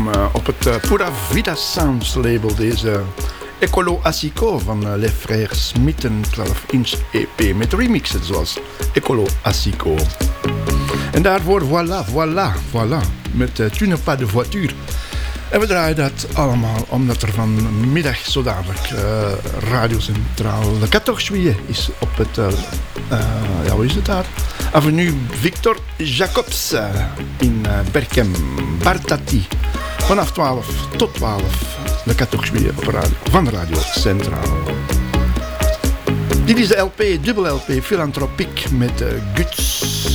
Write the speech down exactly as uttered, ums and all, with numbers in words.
um, uh, op het uh, Pura Vida Sounds label deze Ecolo Asico van uh, Les Frères Smith, een twaalf inch E P met remixen zoals Ecolo Asico. En daarvoor voilà, voilà, voilà, met uh, Tu n'es pas de voiture. En we draaien dat allemaal omdat er vanmiddag zo dadelijk uh, Radio Centraal veertien juillet is op het, uh, uh, ja, hoe is het daar? Avenue Victor Jacobs uh, in uh, Berchem, Bartati. Vanaf twaalf tot twaalf, de veertien juillet op radio, van Radio Centraal. Dit is de L P, dubbel L P, Philanthropiek met uh, Guts.